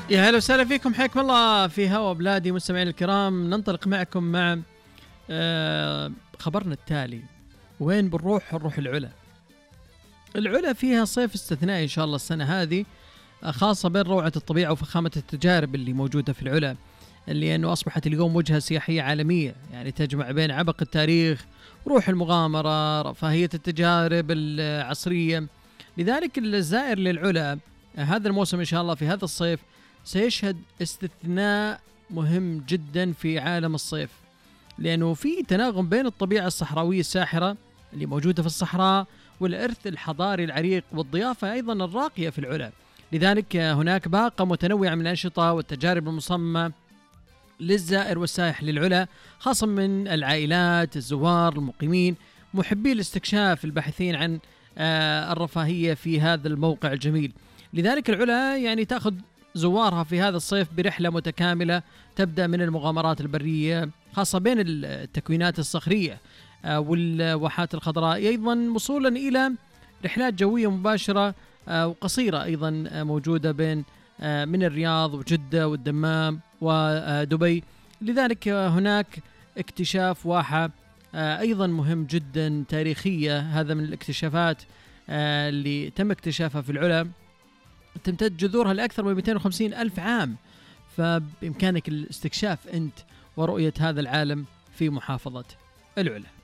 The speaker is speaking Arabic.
يا هلا وسهلا فيكم، حياكم الله في هوا بلادي. مستمعين الكرام، ننطلق معكم مع خبرنا التالي. وين بنروح؟ نروح العلا. العلا فيها صيف استثنائي إن شاء الله السنة هذه، خاصة بين روعة الطبيعة وفخامة التجارب اللي موجودة في العلا، اللي أنه أصبحت اليوم وجهة سياحية عالمية، يعني تجمع بين عبق التاريخ، روح المغامرة، رفاهية التجارب العصرية. لذلك الزائر للعلا هذا الموسم إن شاء الله في هذا الصيف سيشهد استثناء مهم جدا في عالم الصيف، لأنه في تناغم بين الطبيعة الصحراوية الساحرة اللي موجودة في الصحراء والإرث الحضاري العريق والضيافة أيضا الراقية في العلا. لذلك هناك باقة متنوعة من الأنشطة والتجارب المصممة للزائر والسائح للعلا، خاصة من العائلات، الزوار، المقيمين، محبي الاستكشاف، الباحثين عن الرفاهية في هذا الموقع الجميل. لذلك العلا يعني تأخذ زوارها في هذا الصيف برحلة متكاملة تبدأ من المغامرات البرية خاصة بين التكوينات الصخرية والواحات الخضراء، أيضا وصولا إلى رحلات جوية مباشرة وقصيرة أيضا موجودة بين من الرياض وجدة والدمام ودبي. لذلك هناك اكتشاف واحة أيضا مهم جدا تاريخية، هذا من الاكتشافات اللي تم اكتشافها في العلا، تمتد جذورها لأكثر من 250 ألف عام، فبإمكانك الاستكشاف أنت ورؤية هذا العالم في محافظة العلا.